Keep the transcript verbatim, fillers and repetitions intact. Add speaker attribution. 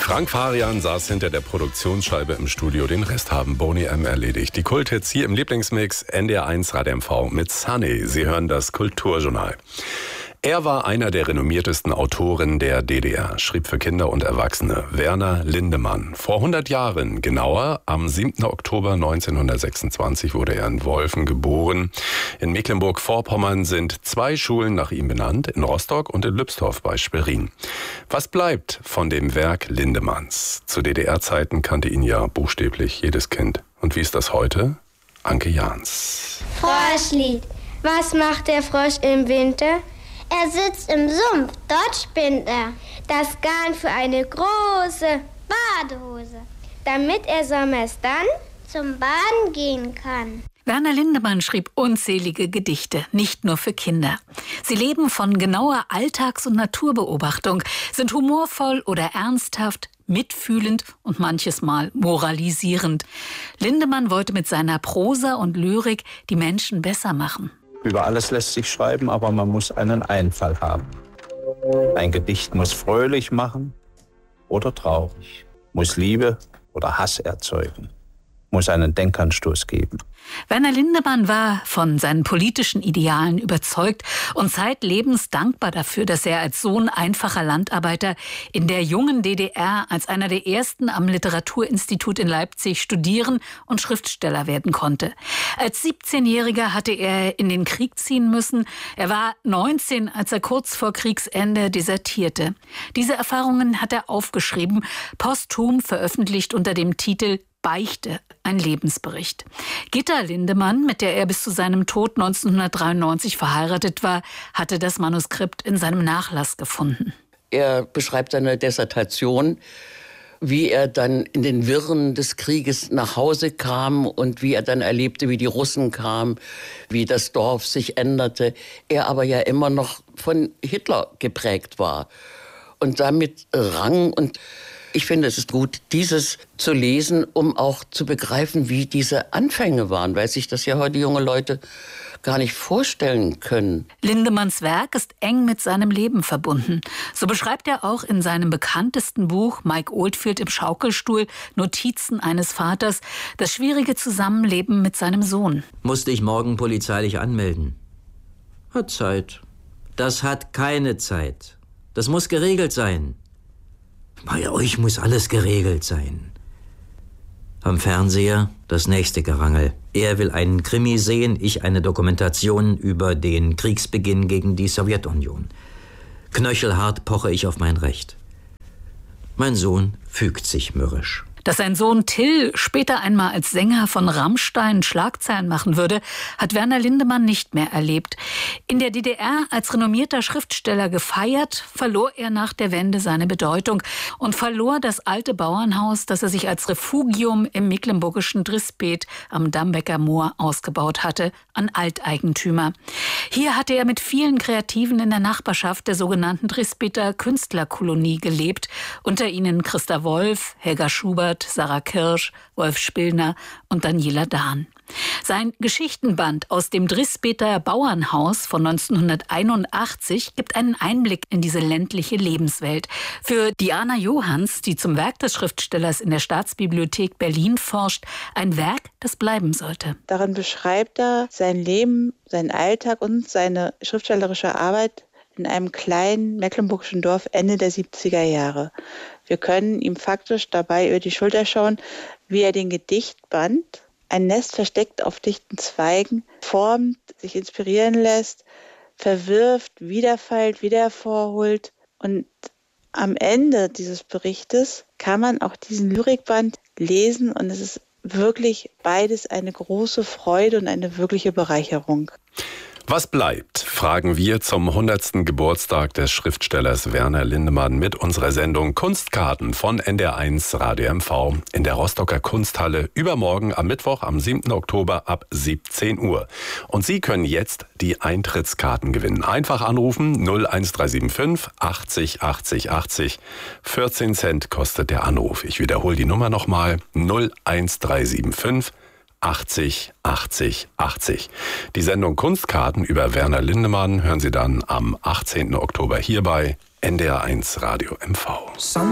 Speaker 1: Frank Farian saß hinter der Produktionsscheibe im Studio. Den Rest haben Boney M. erledigt. Die Kulthits hier im Lieblingsmix N D R eins Radio M V mit Sunny. Sie hören das Kulturjournal. Er war einer der renommiertesten Autoren der D D R, schrieb für Kinder und Erwachsene, Werner Lindemann. Vor hundert Jahren, genauer, am siebten Oktober neunzehnhundertsechsundzwanzig wurde er in Wolfen geboren. In Mecklenburg-Vorpommern sind zwei Schulen nach ihm benannt, in Rostock und in Lübsdorf bei Schwerin. Was bleibt von dem Werk Lindemanns? Zu D D R-Zeiten kannte ihn ja buchstäblich jedes Kind. Und wie ist das heute? Anke Jahns.
Speaker 2: Froschlied. Was macht der Frosch im Winter? Er sitzt im Sumpf, dort spinnt er das Garn für eine große Badehose, damit er sommers dann zum Baden gehen kann.
Speaker 3: Werner Lindemann schrieb unzählige Gedichte, nicht nur für Kinder. Sie leben von genauer Alltags- und Naturbeobachtung, sind humorvoll oder ernsthaft, mitfühlend und manches Mal moralisierend. Lindemann wollte mit seiner Prosa und Lyrik die Menschen besser machen.
Speaker 4: Über alles lässt sich schreiben, aber man muss einen Einfall haben. Ein Gedicht muss fröhlich machen oder traurig, muss Liebe oder Hass erzeugen, muss einen Denkanstoß geben.
Speaker 3: Werner Lindemann war von seinen politischen Idealen überzeugt und zeitlebens dankbar dafür, dass er als Sohn einfacher Landarbeiter in der jungen D D R als einer der ersten am Literaturinstitut in Leipzig studieren und Schriftsteller werden konnte. Als siebzehnjähriger hatte er in den Krieg ziehen müssen. Er war neunzehn, als er kurz vor Kriegsende desertierte. Diese Erfahrungen hat er aufgeschrieben, posthum veröffentlicht unter dem Titel Beichte, ein Lebensbericht. Gitta Lindemann, mit der er bis zu seinem Tod neunzehnhundertdreiundneunzig verheiratet war, hatte das Manuskript in seinem Nachlass gefunden.
Speaker 5: Er beschreibt seine Dissertation, wie er dann in den Wirren des Krieges nach Hause kam und wie er dann erlebte, wie die Russen kamen, wie das Dorf sich änderte. Er aber ja immer noch von Hitler geprägt war und damit rang. Und ich finde, es ist gut, dieses zu lesen, um auch zu begreifen, wie diese Anfänge waren, weil sich das ja heute junge Leute gar nicht vorstellen können.
Speaker 3: Lindemanns Werk ist eng mit seinem Leben verbunden. So beschreibt er auch in seinem bekanntesten Buch Mike Oldfield im Schaukelstuhl, Notizen eines Vaters, das schwierige Zusammenleben mit seinem Sohn.
Speaker 6: Musste ich morgen polizeilich anmelden? Hat Zeit. Das hat keine Zeit. Das muss geregelt sein. Bei euch muss alles geregelt sein. Am Fernseher das nächste Gerangel. Er will einen Krimi sehen, ich eine Dokumentation über den Kriegsbeginn gegen die Sowjetunion. Knöchelhart poche ich auf mein Recht. Mein Sohn fügt sich mürrisch.
Speaker 3: Dass sein Sohn Till später einmal als Sänger von Rammstein Schlagzeilen machen würde, hat Werner Lindemann nicht mehr erlebt. In der D D R als renommierter Schriftsteller gefeiert, verlor er nach der Wende seine Bedeutung und verlor das alte Bauernhaus, das er sich als Refugium im mecklenburgischen Drispet am Dambecker Moor ausgebaut hatte, an Alteigentümer. Hier hatte er mit vielen Kreativen in der Nachbarschaft der sogenannten Drispeter Künstlerkolonie gelebt, unter ihnen Christa Wolf, Helga Schubert, Sarah Kirsch, Wolf Spillner und Daniela Dahn. Sein Geschichtenband aus dem Drispeter Bauernhaus von neunzehnhunderteinundachtzig gibt einen Einblick in diese ländliche Lebenswelt. Für Diana Johanns, die zum Werk des Schriftstellers in der Staatsbibliothek Berlin forscht, ein Werk, das bleiben sollte.
Speaker 7: Darin beschreibt er sein Leben, seinen Alltag und seine schriftstellerische Arbeit in einem kleinen mecklenburgischen Dorf Ende der siebziger Jahre. Wir können ihm faktisch dabei über die Schulter schauen, wie er den Gedichtband, ein Nest versteckt auf dichten Zweigen, formt, sich inspirieren lässt, verwirft, wiederfeilt, wieder hervorholt. Und am Ende dieses Berichtes kann man auch diesen Lyrikband lesen und es ist wirklich beides eine große Freude und eine wirkliche Bereicherung.
Speaker 1: Was bleibt, fragen wir zum hundertsten Geburtstag des Schriftstellers Werner Lindemann mit unserer Sendung Kunstkarten von N D R eins Radio M V in der Rostocker Kunsthalle übermorgen am Mittwoch, am siebten Oktober ab siebzehn Uhr. Und Sie können jetzt die Eintrittskarten gewinnen. Einfach anrufen null eins drei sieben fünf achtzig achtzig achtzig. vierzehn Cent kostet der Anruf. Ich wiederhole die Nummer nochmal. null eins drei sieben fünf achtzig achtzig achtzig. Die Sendung Kunstkarten über Werner Lindemann hören Sie dann am achtzehnten Oktober hier bei N D R eins Radio M V.